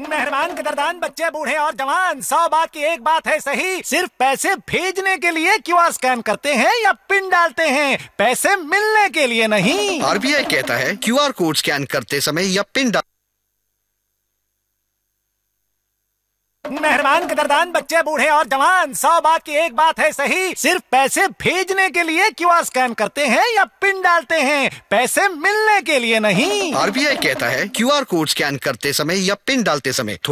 मेहरबान कदरदान बच्चे बूढ़े और जवान, 100 बात की एक बात है सही। सिर्फ पैसे भेजने के लिए क्यूआर स्कैन करते हैं या पिन डालते हैं, पैसे मिलने के लिए नहीं। आरबीआई कहता है क्यूआर कोड स्कैन करते समय या पिन डाल। मेहरबान कदरदान बच्चे बूढ़े और जवान, 100 बात की एक बात है सही। सिर्फ पैसे भेजने के लिए क्यूआर स्कैन करते हैं या पिन डालते हैं, पैसे मिलने के लिए नहीं। आरबीआई कहता है क्यूआर कोड स्कैन करते समय या पिन डालते समय